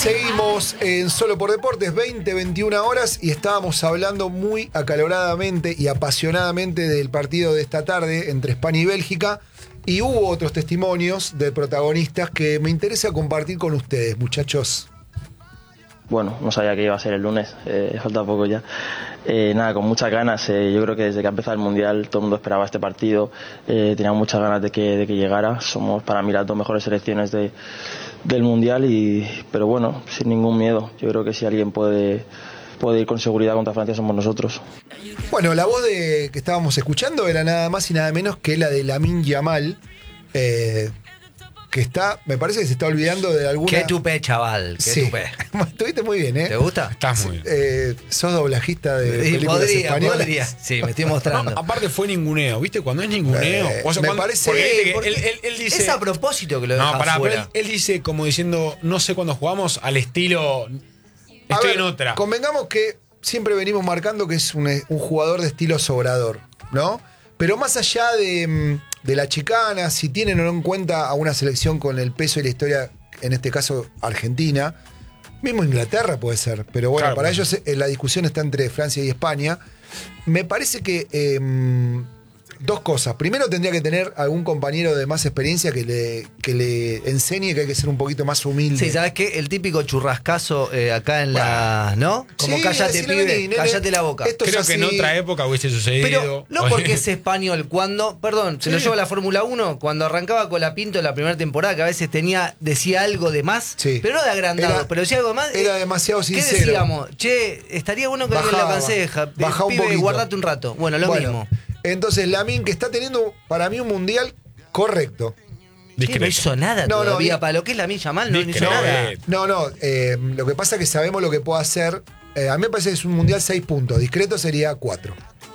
Seguimos en Solo por Deportes, 20-21 horas, y estábamos hablando muy acaloradamente y apasionadamente del partido de esta tarde entre España y Bélgica. Y hubo otros testimonios de protagonistas que me interesa compartir con ustedes, muchachos. Bueno, no sabía que iba a ser el lunes, falta poco ya. Nada, con muchas ganas. Yo creo que desde que ha empezado el Mundial todo el mundo esperaba este partido. Tenía muchas ganas de que llegara. Somos para mí las dos mejores selecciones del Mundial, pero bueno, sin ningún miedo. Yo creo que si alguien puede ir con seguridad contra Francia somos nosotros. Bueno, la voz que estábamos escuchando era nada más y nada menos que la de Lamine Yamal, que me parece que se está olvidando de alguna... Qué tupé, chaval, qué tupé. Estuviste muy bien, ¿eh? ¿Te gusta? Estás muy bien. ¿Sos doblajista de películas españolas? Podría. Sí, me estoy mostrando. No, aparte fue ninguneo, ¿viste? Cuando es ninguneo. Me parece... Él dice... Es a propósito que lo deja fuera. fuera. Él dice como diciendo, no sé cuándo jugamos, al estilo... Estoy en otra. Convengamos que siempre venimos marcando que es un jugador de estilo sobrador, ¿no? Pero más allá de la chicana, si tienen o no en cuenta a una selección con el peso y la historia, en este caso Argentina, mismo Inglaterra puede ser, pero bueno, claro, para ellos la discusión está entre Francia y España. Me parece que dos cosas. Primero, tendría que tener algún compañero de más experiencia que le enseñe que hay que ser un poquito más humilde. Sí, ¿sabes qué? El típico churrascazo acá en la... ¿No? Como sí, cállate, pibe, cállate la boca. Creo que en otra época hubiese sucedido. Pero no porque es español. Cuando, perdón, se lo llevo a la Fórmula 1, cuando arrancaba Colapinto en la primera temporada, que a veces decía algo de más, pero no de agrandado, pero decía algo de más. Era demasiado sincero. ¿Qué decíamos? Che, estaría bueno que alguien la aconseja. Baja un poquito. Guardate un rato. Bueno, lo mismo. Entonces, Lamine, que está teniendo para mí un mundial correcto. No hizo nada todavía. Para lo que es Lamine Yamal, no hizo nada. No, lo que pasa es que sabemos lo que puede hacer. A mí me parece que es un mundial 6 puntos. Discreto sería 4.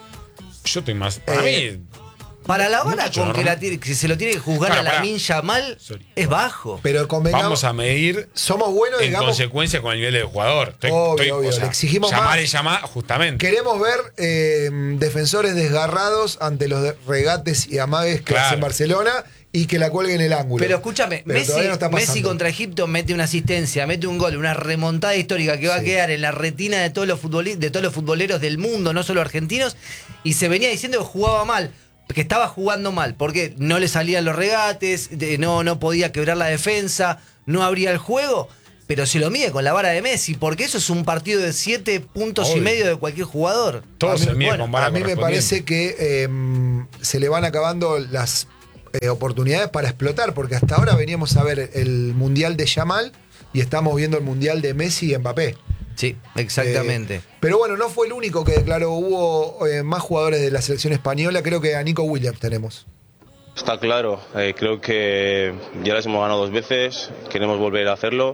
Yo estoy más... Para mí... Para la hora con que se lo tiene que juzgar a Lamine Yamal es bajo. Pero vamos a medir somos buenos, en consecuencia con el nivel del jugador. Obvio. Le exigimos Yamal más. Justamente. Queremos ver defensores desgarrados ante los regates y amagues que hacen Barcelona y que la cuelguen en el ángulo. Pero escúchame, Messi contra Egipto mete una asistencia, mete un gol, una remontada histórica que va a quedar en la retina de todos los futboleros del mundo, no solo argentinos, y se venía diciendo que jugaba mal. Que estaba jugando mal, porque no le salían los regates, no podía quebrar la defensa, no abría el juego, pero se lo mide con la vara de Messi, porque eso es un partido de 7 puntos y medio de cualquier jugador. Todo se mide con vara. A mí me parece que se le van acabando las oportunidades para explotar, porque hasta ahora veníamos a ver el Mundial de Yamal y estamos viendo el Mundial de Messi y Mbappé. Sí, exactamente. Pero bueno, no fue el único que declaró. Hubo más jugadores de la selección española. Creo que a Nico Williams tenemos. Está claro. Creo que ya les hemos ganado 2 veces. Queremos volver a hacerlo.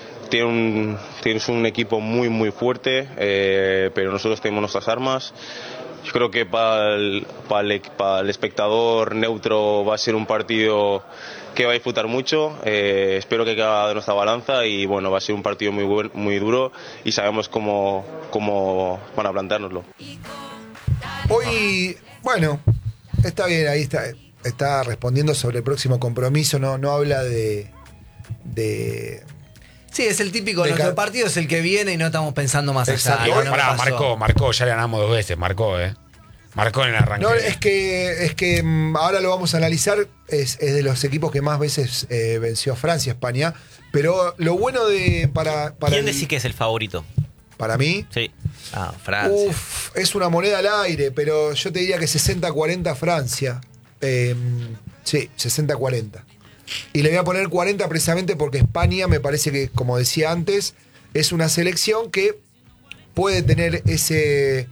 Tienes un equipo muy, muy fuerte, pero nosotros tenemos nuestras armas. Yo creo que para el espectador neutro va a ser un partido que va a disfrutar mucho. Espero que caiga de nuestra balanza y bueno, va a ser un partido muy duro y sabemos cómo van a planteárnoslo. Hoy, bueno, está bien, ahí está respondiendo sobre el próximo compromiso, no habla de sí, es el típico, nuestro partido es el que viene y no estamos pensando más allá. Igual marcó, ya le ganamos 2 veces, marcó en el arranque. No, es que ahora lo vamos a analizar, es de los equipos que más veces venció a Francia, España, pero lo bueno para ¿Quién decís que es el favorito? Para mí, sí. Francia. Es una moneda al aire, pero yo te diría que 60-40 Francia. Sí, 60-40. Y le voy a poner 40 precisamente porque España me parece que, como decía antes, es una selección que puede tener ese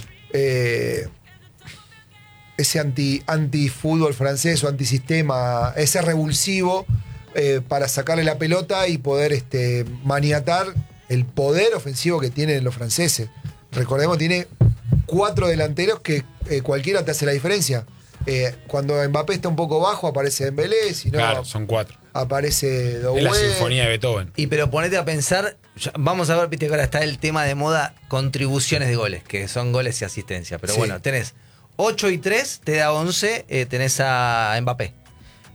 anti-fútbol francés o antisistema, ese revulsivo para sacarle la pelota y poder maniatar el poder ofensivo que tienen los franceses. Recordemos, tiene 4 delanteros que cualquiera te hace la diferencia. Cuando Mbappé está un poco bajo aparece Dembélé, si no, claro, son 4. Aparece Doué. Es la sinfonía de Beethoven. Pero ponete a pensar, vamos a ver, viste que ahora está el tema de moda, contribuciones de goles, que son goles y asistencia. Pero bueno, tenés 8 y 3, te da 11, tenés a Mbappé.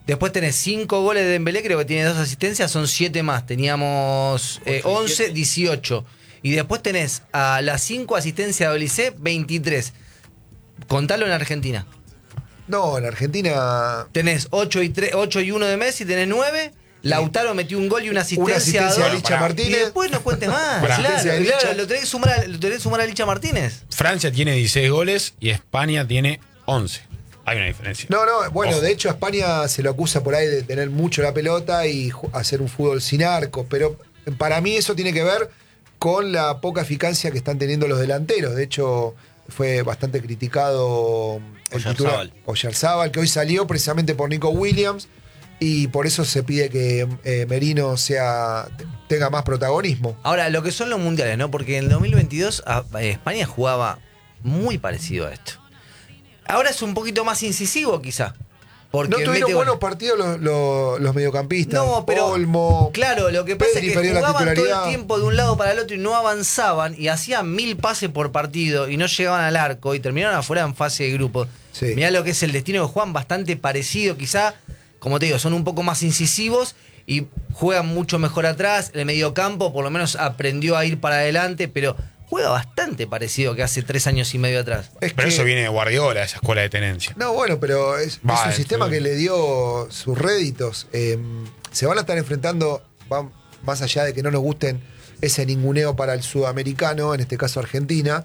Después tenés 5 goles de Dembélé, creo que tiene 2 asistencias, son 7 más. Teníamos 11, 18. Y después tenés a las 5 asistencias de Olise, 23. Contalo en Argentina. No, en Argentina... Tenés 8 y 1 de Messi, tenés 9. Lautaro metió un gol y una asistencia a Licha Martínez. Y después no cuentes más. Claro, lo tenés que sumar a Licha Martínez. Francia tiene 16 goles y España tiene 11. Hay una diferencia. No, bueno, de hecho a España se lo acusa por ahí de tener mucho la pelota y hacer un fútbol sin arcos, pero para mí eso tiene que ver con la poca eficacia que están teniendo los delanteros. De hecho, fue bastante criticado el titular Oyarzábal, que hoy salió precisamente por Nico Williams, y por eso se pide que Merino tenga más protagonismo. Ahora, lo que son los mundiales, ¿no? Porque en el 2022 España jugaba muy parecido a esto. Ahora es un poquito más incisivo, quizá. No tuvieron buenos partidos los mediocampistas. No, pero Olmo, claro, lo que pasa Pedri es que perdió la jugaban todo el titularidad. tiempo de un lado para el otro y no avanzaban y hacían 1000 pases por partido y no llegaban al arco y terminaron afuera en fase de grupo. Sí. Mirá lo que es el destino de Juan, bastante parecido, quizá, como te digo, son un poco más incisivos y juegan mucho mejor atrás. El mediocampo por lo menos aprendió a ir para adelante, pero juega bastante parecido que hace 3 años y medio atrás. Pero eso viene de Guardiola, esa escuela de tenencia. No, bueno, pero es un sistema que le dio sus réditos. Se van a estar enfrentando, más allá de que no nos gusten ese ninguneo para el sudamericano, en este caso Argentina,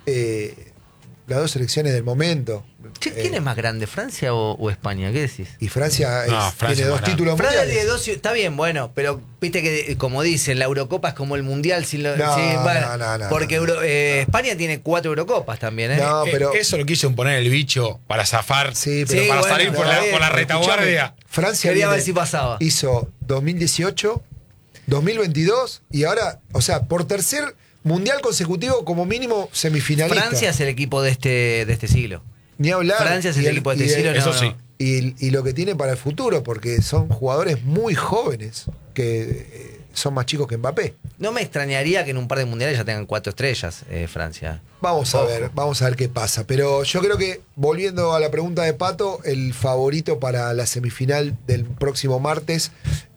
las dos selecciones del momento. ¿Quién es más grande, Francia o España? ¿Qué decís? Y Francia, Francia tiene 2 títulos Francia mundiales. tiene 2, está bien, bueno, pero viste que, como dicen, la Eurocopa es como el Mundial. Porque España tiene 4 Eurocopas también, ¿eh? No, pero Eso lo quiso imponer el bicho para zafar, Sí, pero para bueno, salir por la retaguardia. Francia Quería viene- ver si pasaba. hizo 2018, 2022 y ahora, o sea, por tercer mundial consecutivo, como mínimo semifinalista. Francia es el equipo de este siglo. Ni hablar. Francia es el equipo de este siglo. eso sí. Y lo que tiene para el futuro, porque son jugadores muy jóvenes que son más chicos que Mbappé. No me extrañaría que en un par de mundiales ya tengan 4 estrellas, Francia. Vamos a ver qué pasa. Pero yo creo que, volviendo a la pregunta de Pato, el favorito para la semifinal del próximo martes,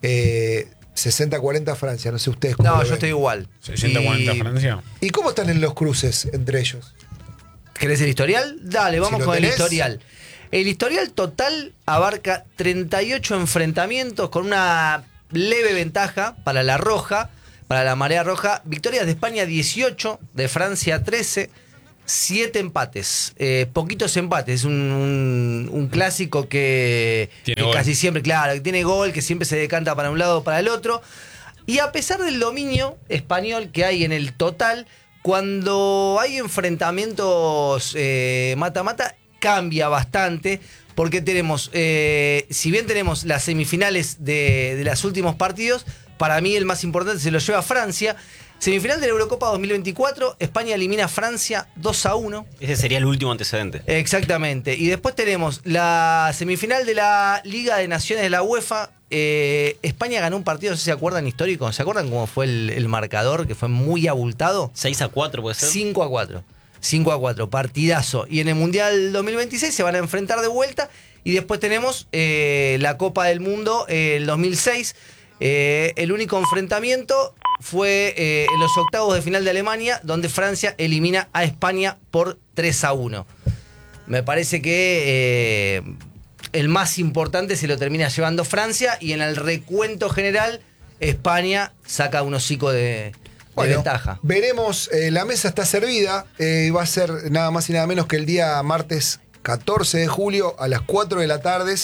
60-40 Francia. No sé ustedes cómo No, lo yo ven. estoy igual. 60-40 Francia. ¿Y cómo están en los cruces entre ellos? ¿Querés el historial? Dale, vamos Si lo con el tenés. historial. El historial total abarca 38 enfrentamientos con una leve ventaja para la roja, para la marea roja. Victorias de España 18, de Francia 13, 7 empates. Poquitos empates. Es un clásico que Tiene gol. casi siempre, claro, que tiene gol, que siempre se decanta para un lado o para el otro. Y a pesar del dominio español que hay en el total, cuando hay enfrentamientos mata-mata, cambia bastante, porque tenemos, si bien tenemos las semifinales de los últimos partidos, para mí el más importante se lo lleva Francia. Semifinal de la Eurocopa 2024, España elimina a Francia 2-1. Ese sería el último antecedente. Exactamente. Y después tenemos la semifinal de la Liga de Naciones de la UEFA. España ganó un partido, no sé si se acuerdan, histórico. ¿Se acuerdan cómo fue el marcador? Que fue muy abultado. 6-4 puede ser. 5-4. 5-4, partidazo. Y en el Mundial 2026 se van a enfrentar de vuelta. Y después tenemos la Copa del Mundo, el 2006. El único enfrentamiento fue en los octavos de final de Alemania, donde Francia elimina a España por 3-1. Me parece que el más importante se lo termina llevando Francia, y en el recuento general España saca un hocico de ventaja. Veremos, la mesa está servida, va a ser nada más y nada menos que el día martes 14 de julio a las 4 de la tarde,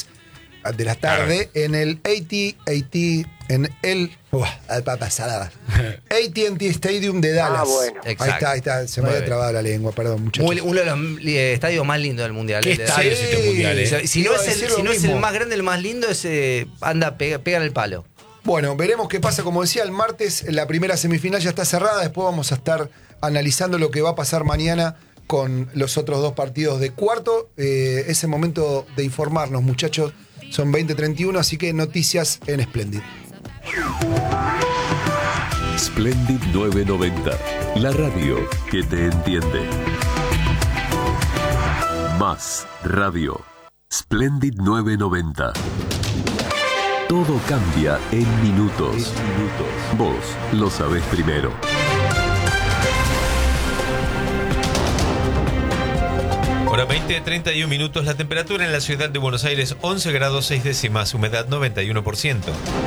en el AT&T Stadium de Dallas. bueno. Exacto. Ahí está, se me Muy había bien. trabado la lengua, perdón, muchachos. Uno de los estadios más lindos del Mundial. ¿Qué estadio es este mundial, O sea, si no Iba a es decir el, lo si no es el mismo. más grande, el más lindo, es pega en el palo. Bueno, veremos qué pasa. Como decía, el martes la primera semifinal ya está cerrada. Después vamos a estar analizando lo que va a pasar mañana con los otros 2 partidos de cuarto. Es el momento de informarnos, muchachos. Son 20:31, así que noticias en Splendid. Splendid 990, la radio que te entiende. Más radio. Splendid 990. Todo cambia en minutos. Vos lo sabés primero. Hora 20:31 minutos. La temperatura en la ciudad de Buenos Aires 11 grados 6 décimas, humedad 91%.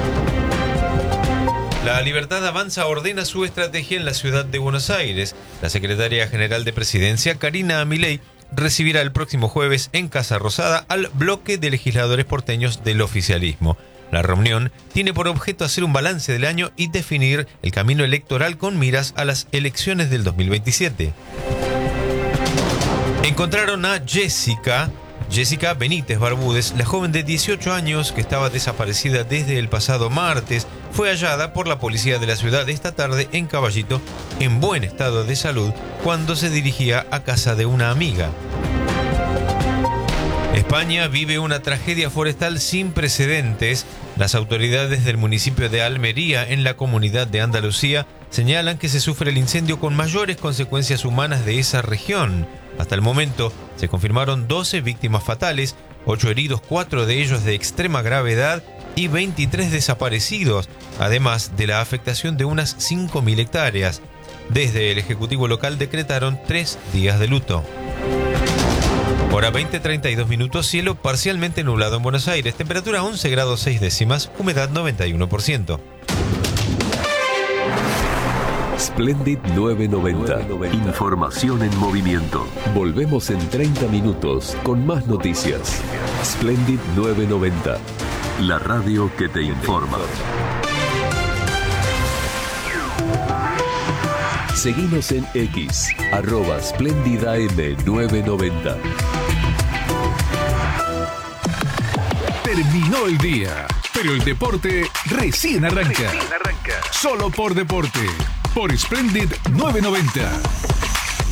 La Libertad Avanza ordena su estrategia en la ciudad de Buenos Aires. La secretaria general de Presidencia, Karina Milei, recibirá el próximo jueves en Casa Rosada al bloque de legisladores porteños del oficialismo. La reunión tiene por objeto hacer un balance del año y definir el camino electoral con miras a las elecciones del 2027. Encontraron a Jessica Benítez Barbudes, la joven de 18 años que estaba desaparecida desde el pasado martes, fue hallada por la policía de la ciudad esta tarde en Caballito, en buen estado de salud, cuando se dirigía a casa de una amiga. España vive una tragedia forestal sin precedentes. Las autoridades del municipio de Almería, en la Comunidad de Andalucía, señalan que se sufre el incendio con mayores consecuencias humanas de esa región. Hasta el momento se confirmaron 12 víctimas fatales, 8 heridos, 4 de ellos de extrema gravedad y 23 desaparecidos, además de la afectación de unas 5.000 hectáreas. Desde el Ejecutivo local decretaron 3 días de luto. Hora 20:32 minutos, cielo parcialmente nublado en Buenos Aires, temperatura 11 grados 6 décimas, humedad 91%. Splendid 990. Información en movimiento. Volvemos en 30 minutos con más noticias. Splendid 990. La radio que te informa. Seguinos en X, @SplendidAM990. Terminó el día, pero el deporte recién arranca. Solo por Deporte, por Splendid 990.